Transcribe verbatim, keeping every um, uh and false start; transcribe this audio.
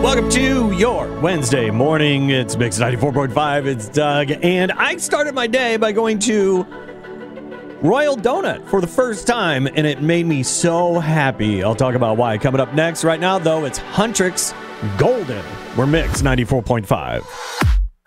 Welcome to your Wednesday morning. It's Mix ninety-four point five. It's Doug. And I started my day by going to Royal Donut for the first time, and it made me so happy. I'll talk about why coming up next. Right now, though, it's Huntrix Golden. We're Mix ninety-four point five.